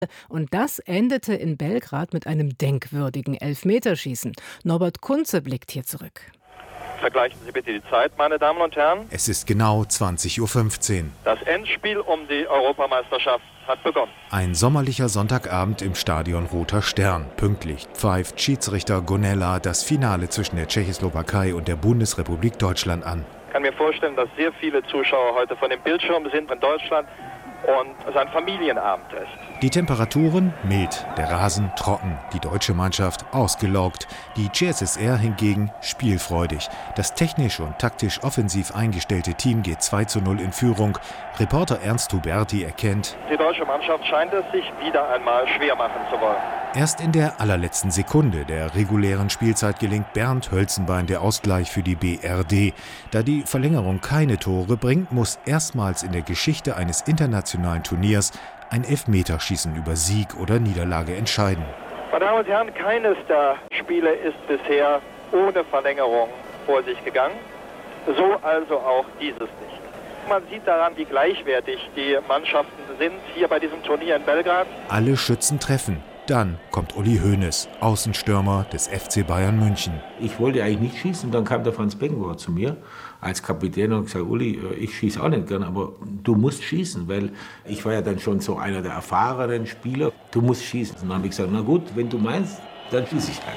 Und das endete in Belgrad mit einem denkwürdigen Elfmeterschießen. Norbert Kunze blickt hier zurück. Vergleichen Sie bitte die Zeit, meine Damen und Herren. Es ist genau 20:15 Uhr. Das Endspiel um die Europameisterschaft hat begonnen. Ein sommerlicher Sonntagabend im Stadion Roter Stern. Pünktlich pfeift Schiedsrichter Gonella das Finale zwischen der Tschechoslowakei und der Bundesrepublik Deutschland an. Ich kann mir vorstellen, dass sehr viele Zuschauer heute von dem Bildschirm sind in Deutschland und es ein Familienabend ist. Die Temperaturen mild, der Rasen trocken, die deutsche Mannschaft ausgelaugt, die CSSR hingegen spielfreudig. Das technisch und taktisch offensiv eingestellte Team geht 2:0 in Führung. Reporter Ernst Huberti erkennt: Die deutsche Mannschaft scheint es sich wieder einmal schwer machen zu wollen. Erst in der allerletzten Sekunde der regulären Spielzeit gelingt Bernd Hölzenbein der Ausgleich für die BRD. Da die Verlängerung keine Tore bringt, muss erstmals in der Geschichte eines internationalen Turniers ein Elfmeterschießen über Sieg oder Niederlage entscheiden. Meine Damen und Herren, keines der Spiele ist bisher ohne Verlängerung vor sich gegangen. So also auch dieses nicht. Man sieht daran, wie gleichwertig die Mannschaften sind hier bei diesem Turnier in Belgrad. Alle Schützen treffen. Dann kommt Uli Hoeneß, Außenstürmer des FC Bayern München. Ich wollte eigentlich nicht schießen, dann kam der Franz Beckenbauer zu mir als Kapitän und hat gesagt: Uli, ich schieße auch nicht gern, aber du musst schießen, weil ich war ja dann schon so einer der erfahrenen Spieler. Du musst schießen. Und dann habe ich gesagt: Na gut, wenn du meinst, dann schieße ich halt.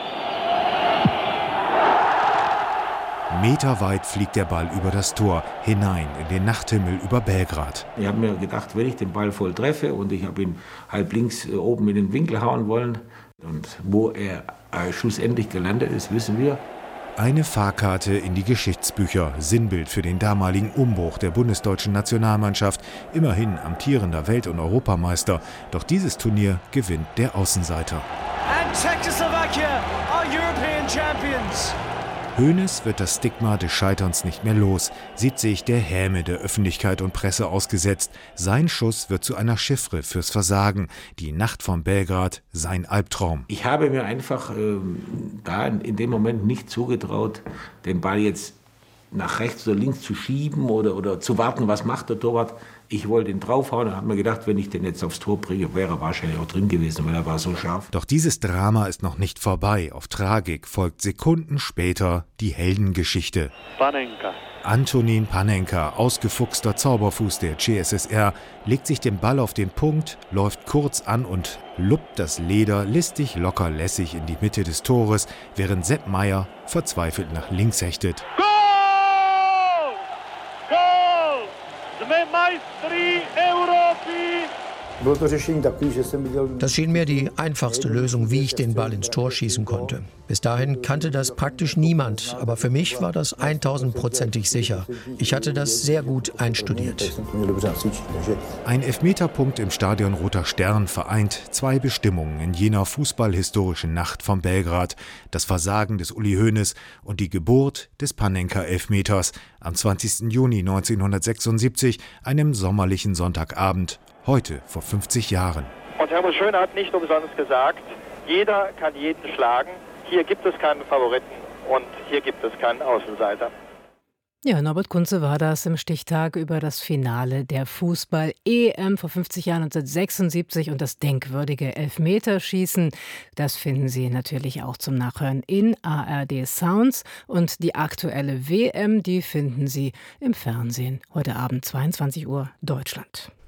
Meterweit fliegt der Ball über das Tor, hinein in den Nachthimmel über Belgrad. Ich habe mir gedacht, wenn ich den Ball voll treffe und ich habe ihn halb links oben in den Winkel hauen wollen, und wo er schlussendlich gelandet ist, wissen wir. Eine Fahrkarte in die Geschichtsbücher, Sinnbild für den damaligen Umbruch der bundesdeutschen Nationalmannschaft, immerhin amtierender Welt- und Europameister. Doch dieses Turnier gewinnt der Außenseiter. And Czechoslovakia are European champions. Hoeneß wird das Stigma des Scheiterns nicht mehr los, sieht sich der Häme der Öffentlichkeit und Presse ausgesetzt. Sein Schuss wird zu einer Chiffre fürs Versagen. Die Nacht von Belgrad, sein Albtraum. Ich habe mir einfach da in dem Moment nicht zugetraut, den Ball jetzt nach rechts oder links zu schieben oder zu warten, was macht der Torwart. Ich wollte ihn draufhauen und habe mir gedacht, wenn ich den jetzt aufs Tor bringe, wäre er wahrscheinlich auch drin gewesen, weil er war so scharf. Doch dieses Drama ist noch nicht vorbei. Auf Tragik folgt Sekunden später die Heldengeschichte. Panenka. Antonín Panenka, ausgefuchster Zauberfuß der CSSR, legt sich den Ball auf den Punkt, läuft kurz an und luppt das Leder listig locker lässig in die Mitte des Tores, während Sepp Maier verzweifelt nach links hechtet. Das schien mir die einfachste Lösung, wie ich den Ball ins Tor schießen konnte. Bis dahin kannte das praktisch niemand, aber für mich war das 1000%ig sicher. Ich hatte das sehr gut einstudiert. Ein Elfmeterpunkt im Stadion Roter Stern vereint zwei Bestimmungen in jener fußballhistorischen Nacht von Belgrad: das Versagen des Uli Hoeneß und die Geburt des Panenka-Elfmeters am 20. Juni 1976, einem sommerlichen Sonntagabend. Heute, vor 50 Jahren. Und Helmut Schön hat nicht umsonst gesagt, jeder kann jeden schlagen. Hier gibt es keinen Favoriten und hier gibt es keinen Außenseiter. Ja, Norbert Kunze war das im Stichtag über das Finale der Fußball-EM vor 50 Jahren 1976 und das denkwürdige Elfmeterschießen. Das finden Sie natürlich auch zum Nachhören in ARD Sounds. Und die aktuelle WM, die finden Sie im Fernsehen heute Abend 22 Uhr Deutschland.